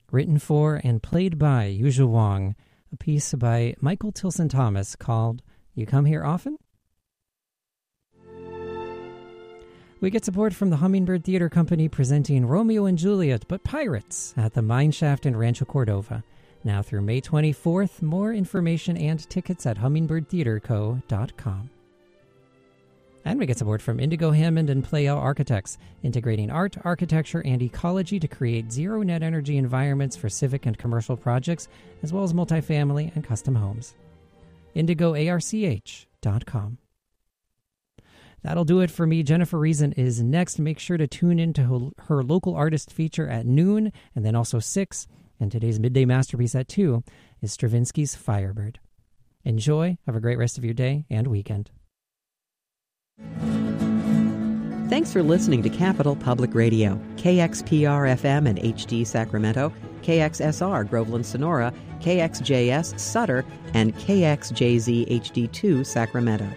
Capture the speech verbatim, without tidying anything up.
written for and played by Yuzhu Wang, a piece by Michael Tilson Thomas called You Come Here Often? We get support from the Hummingbird Theater Company presenting Romeo and Juliet, but Pirates, at the Mineshaft in Rancho Cordova. Now through May twenty-fourth, more information and tickets at hummingbird theater co dot com. And we get support from Indigo Hammond and Pleyel Architects, integrating art, architecture, and ecology to create zero-net energy environments for civic and commercial projects, as well as multifamily and custom homes. indigo arch dot com. That'll do it for me. Jennifer Reason is next. Make sure to tune in to her, her local artist feature at noon, and then also six. And today's midday masterpiece at two is Stravinsky's Firebird. Enjoy. Have a great rest of your day and weekend. Thanks for listening to Capital Public Radio, K X P R F M and H D Sacramento, K X S R Groveland Sonora, K X J S Sutter, and K X J Z H D two Sacramento.